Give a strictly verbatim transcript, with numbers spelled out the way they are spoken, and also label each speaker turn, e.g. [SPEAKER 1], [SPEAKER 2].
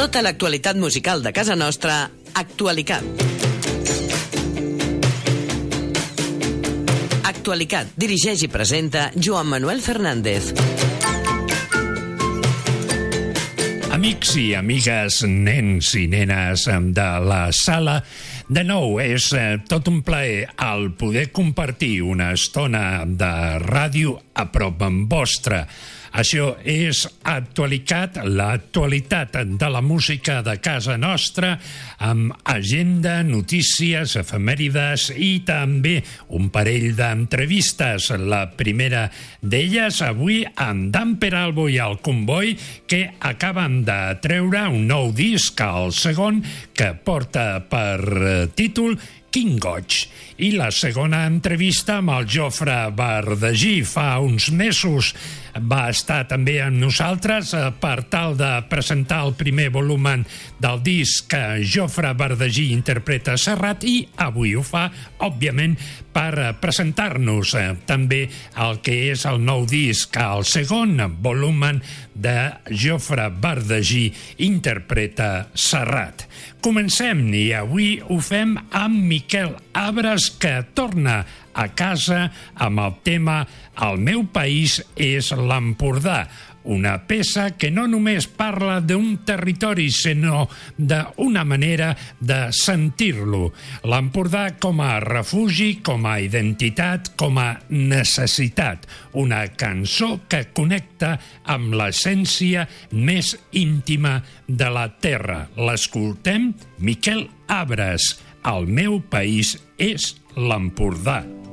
[SPEAKER 1] Tota l'actualitat musical de casa nostra, Actualicat. Actualicat dirigeix i presenta Joan Manuel Fernández.
[SPEAKER 2] Amics i amigues, nens i nenes de la sala, de nou és eh, tot un plaer el poder compartir una estona de ràdio a prop amb vostre. Això és Actualicat, l'actualitat de la música de casa nostra, amb agenda, notícies, efemèrides i també un parell d'entrevistes. La primera d'elles avui amb Dan Peralbo i el Comboi, que acaben de treure un nou disc, el segon, que porta per títol Quin goig. I la segona entrevista amb el Jofre Bardagí. Fa uns mesos va estar també amb nosaltres per tal de presentar el primer volumen del disc que Jofre Bardagí interpreta a Serrat, i avui ho fa, òbviament, per presentar-nos també el que és el nou disc, el segon volumen de Jofre Bardagí interpreta Serrat. Comencem, i avui ho fem amb Miquel Abres, que torna a casa amb el tema El meu país és l'Empordà, una peça que no només parla d'un territori, sinó d'una manera de sentir-lo. L'Empordà com a refugi, com a identitat, com a necessitat. Una cançó que connecta amb l'essència més íntima de la terra. L'escoltem? Miquel Abres, El meu país és l'Empordà.